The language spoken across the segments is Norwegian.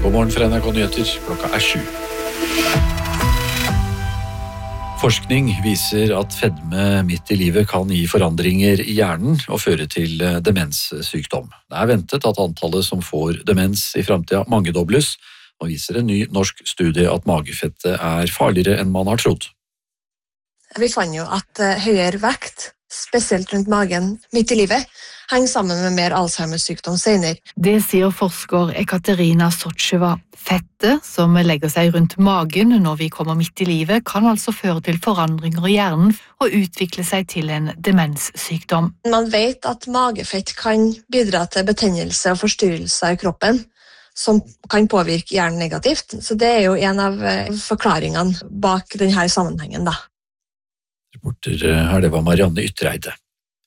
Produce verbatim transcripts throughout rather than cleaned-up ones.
God morgen fra N R K Nyheter, klokka er sju. Forskning viser at fedme midt i livet kan gi forandringer i hjernen og føre til demenssykdom. Det er ventet at antallet som får demens i fremtiden mangedobles, og viser en ny norsk studie at magefettet er farligere enn man har trodd. Vi fant jo at høyere vekt, spesielt rundt magen midt i livet, henger sammen med mer Alzheimer-sykdom senere. Det sier forsker Ekaterina Socheva. Fettet som legger seg rundt magen når vi kommer midt i livet, kan altså føre til forandringer i hjernen og utvikle seg til en demenssykdom. Man vet at magefett kan bidra til betennelse og forstyrrelser i kroppen, som kan påvirke hjernen negativt. Så det er jo en av forklaringene bak denne sammenhengen, da. Reporter her, det var Marianne Ytreide.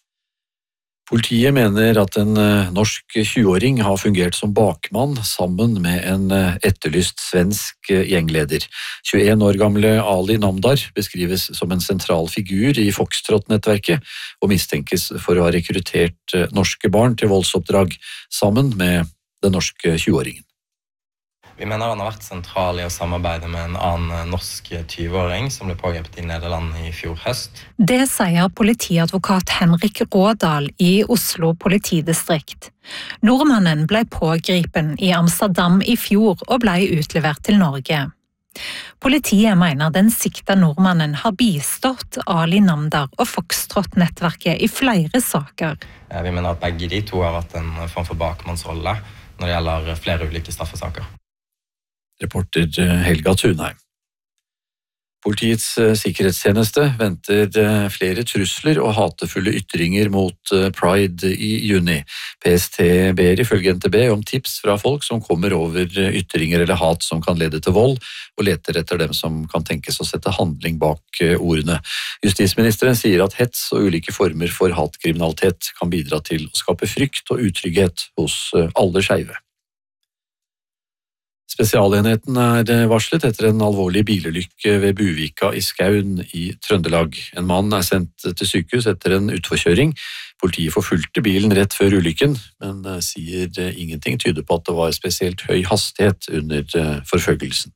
Politiet mener at en norsk tjueåring har fungert som bakmann sammen med en etterlyst svensk gjengleder. tjueen år gamle Ali Namdar beskrives som en sentral figur i Foxtrot-nettverket og mistenkes for å ha rekruttert norske barn til voldsoppdrag sammen med den norske tjueåringen. Vi mener han har vært sentral i å samarbeide med en annen norsk tjueåring som ble pågrepet i Nederland i fjor høst. Det sier politiadvokat Henrik Rådal i Oslo politidistrikt. Nordmannen ble pågripen i Amsterdam i fjor og ble utlevert til Norge. Politiet mener den sikta nordmannen har bistått Ali Namdar og Foxtrot-nettverket i flere saker. Vi mener at begge de to har hatt en form for bakmannsrolle når det gjelder flere ulike straffesaker. Reporter Helga Thunheim. Politiets sikkerhetstjeneste venter flere trusler og hatefulle ytringer mot Pride i juni. P S T ber ifølge N T B om tips fra folk som kommer over ytringer eller hat som kan lede til vold, og leter etter dem som kan tenkes å sette handling bak ordene. Justisministeren sier at hets og ulike former for hatkriminalitet kan bidra til å skape frykt og utrygghet hos alle skeive. Spesialenheten er varslet etter en alvorlig bilulykke ved Buvika i Skaun i Trøndelag. En mann er sendt til sykehus etter en utforkjøring. Politiet forfulgte bilen rett før ulykken, men sier ingenting tyder på at det var spesielt høy hastighet under forfølgelsen.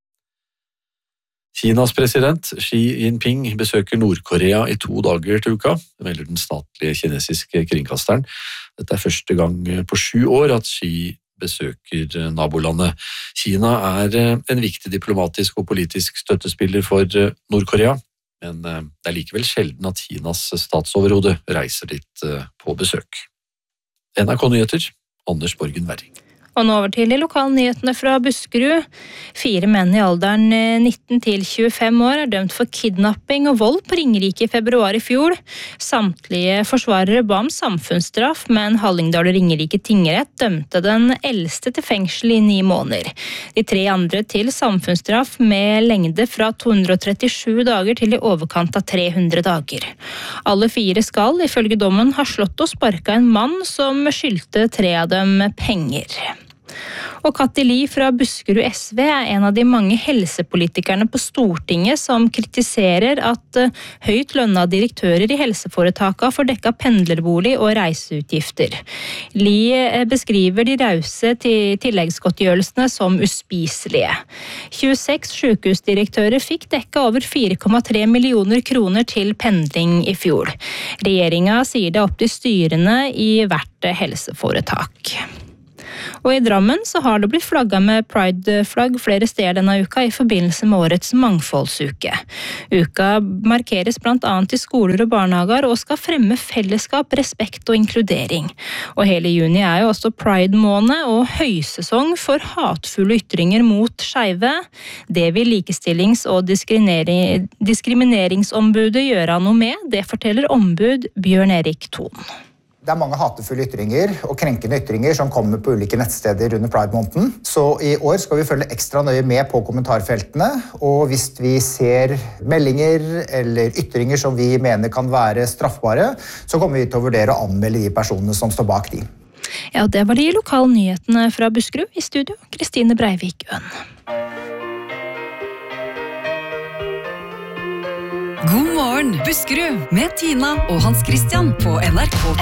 Kinas president Xi Jinping besøker Nord-Korea i to dager til uka, melder den statlige kinesiske kringkasteren. Dette er første gang på sju år at Xi besøker nabolandet. Kina er en viktig diplomatisk og politisk støttespiller for Nord-Korea, men det er likevel sjelden at Kinas statsoverhode reiser dit på besøk. N R K Nyheter, Anders Borgen Werring. Og nå over til de lokale nyhetene fra Buskerud. Fire menn i alderen nitten til tjuefem år er dømt for kidnapping og vold på Ringerike i februar i fjor. Samtlige forsvarere ba om samfunnsstraff, men Hallingdal og Ringerike tingrett dømte den eldste til fengsel i ni måneder. De tre andre til samfunnsstraff med lengde fra to hundre og trettisju dager til i overkant av tre hundre dager. Alle fire skal, ifølge dommen, ha slått og sparket en mann som skyldte tre av dem penger. Og Katti Li fra Buskerud S V er en av de mange helsepolitikerne på Stortinget som kritiserer at høyt lønna direktører i helseforetakene får dekket pendlerbolig og reiseutgifter. Li beskriver de rause tilleggsgodtgjørelsene som uspiselige. tjueseks sykehusdirektører fikk dekket over fire komma tre millioner kroner til pendling i fjor. Regjeringen sier det er opp til styrene i hvert helseforetak. Og i Drammen så har det blitt flagget med Pride-flagg flere steder denne uka i forbindelse med årets mangfoldsuke. Uka markeres blant annet i skoler og barnehager og skal fremme fellesskap, respekt og inkludering. Og hele juni er jo også Pride-måned og høysesong for hatefulle ytringer mot skeive. Det vil likestillings- og diskriminering- diskrimineringsombudet gjøre noe med, det forteller ombud Bjørn Erik Thon. Det er mange hatefulle ytringer og krenkende ytringer som kommer på ulike nettsteder under Pride-måneden. Så i år skal vi følge ekstra nøye med på kommentarfeltene, og hvis vi ser meldinger eller ytringer som vi mener kan være straffbare, så kommer vi til å vurdere å anmelde de personene som står bak de. Ja, det var de lokale nyhetene fra Buskerud. I studio, Kristine Breivik Øen. God morgen, Buskerud, med Tina og Hans Christian på N R K.